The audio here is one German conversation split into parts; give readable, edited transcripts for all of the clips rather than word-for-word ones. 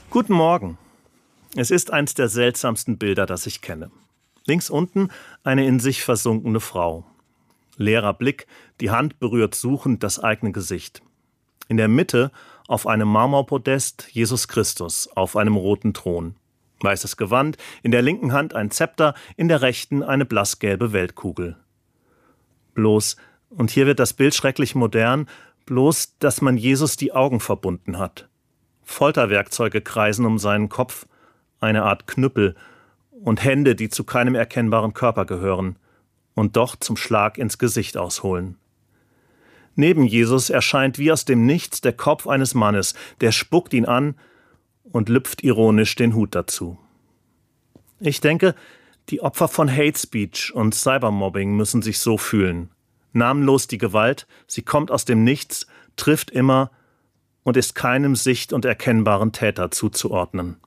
Guten Morgen. Es ist eins der seltsamsten Bilder, das ich kenne. Links unten eine in sich versunkene Frau. Leerer Blick, die Hand berührt suchend das eigene Gesicht. In der Mitte auf einem Marmorpodest Jesus Christus auf einem roten Thron. Weißes Gewand, in der linken Hand ein Zepter, in der rechten eine blassgelbe Weltkugel. Bloß, und hier wird das Bild schrecklich modern, bloß, dass man Jesus die Augen verbunden hat. Folterwerkzeuge kreisen um seinen Kopf, eine Art Knüppel und Hände, die zu keinem erkennbaren Körper gehören und doch zum Schlag ins Gesicht ausholen. Neben Jesus erscheint wie aus dem Nichts der Kopf eines Mannes, der spuckt ihn an und lüpft ironisch den Hut dazu. Ich denke, die Opfer von Hate Speech und Cybermobbing müssen sich so fühlen. Namenlos die Gewalt, sie kommt aus dem Nichts, trifft immer und ist keinem sicht- und erkennbaren Täter zuzuordnen.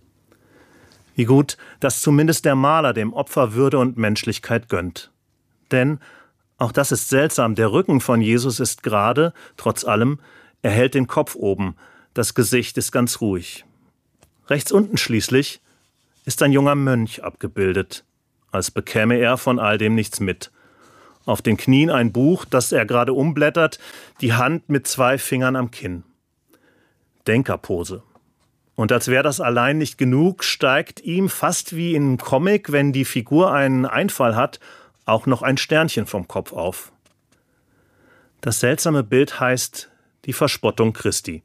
Wie gut, dass zumindest der Maler dem Opfer Würde und Menschlichkeit gönnt. Denn, auch das ist seltsam, der Rücken von Jesus ist gerade, trotz allem, er hält den Kopf oben, das Gesicht ist ganz ruhig. Rechts unten schließlich ist ein junger Mönch abgebildet, als bekäme er von all dem nichts mit. Auf den Knien ein Buch, das er gerade umblättert, die Hand mit 2 Fingern am Kinn. Denkerpose. Und als wäre das allein nicht genug, steigt ihm fast wie in einem Comic, wenn die Figur einen Einfall hat, auch noch ein Sternchen vom Kopf auf. Das seltsame Bild heißt die Verspottung Christi.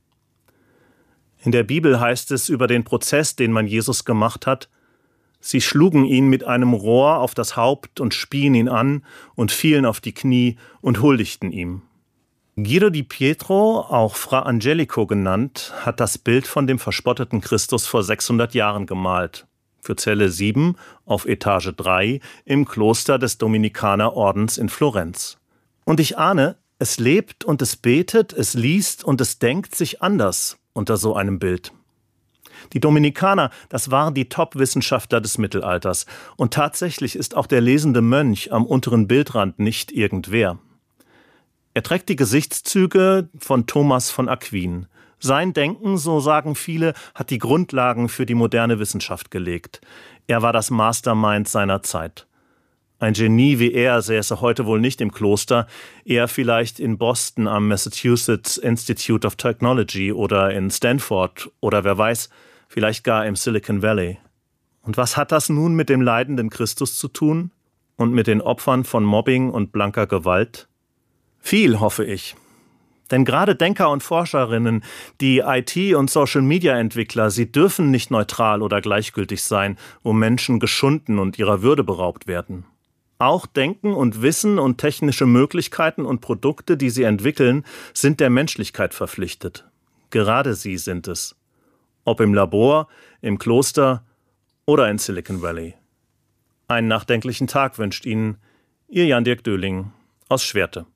In der Bibel heißt es über den Prozess, den man Jesus gemacht hat: Sie schlugen ihn mit einem Rohr auf das Haupt und spien ihn an und fielen auf die Knie und huldigten ihm. Guido di Pietro, auch Fra Angelico genannt, hat das Bild von dem verspotteten Christus vor 600 Jahren gemalt. Für Zelle 7 auf Etage 3 im Kloster des Dominikanerordens in Florenz. Und ich ahne, es lebt und es betet, es liest und es denkt sich anders unter so einem Bild. Die Dominikaner, das waren die Top-Wissenschaftler des Mittelalters. Und tatsächlich ist auch der lesende Mönch am unteren Bildrand nicht irgendwer. Er trägt die Gesichtszüge von Thomas von Aquin. Sein Denken, so sagen viele, hat die Grundlagen für die moderne Wissenschaft gelegt. Er war das Mastermind seiner Zeit. Ein Genie wie er säße heute wohl nicht im Kloster, eher vielleicht in Boston am Massachusetts Institute of Technology oder in Stanford oder wer weiß, vielleicht gar im Silicon Valley. Und was hat das nun mit dem leidenden Christus zu tun? Und mit den Opfern von Mobbing und blanker Gewalt? Viel, hoffe ich. Denn gerade Denker und Forscherinnen, die IT- und Social-Media-Entwickler, sie dürfen nicht neutral oder gleichgültig sein, wo Menschen geschunden und ihrer Würde beraubt werden. Auch Denken und Wissen und technische Möglichkeiten und Produkte, die sie entwickeln, sind der Menschlichkeit verpflichtet. Gerade sie sind es. Ob im Labor, im Kloster oder in Silicon Valley. Einen nachdenklichen Tag wünscht Ihnen Ihr Jan-Dirk Döhling aus Schwerte.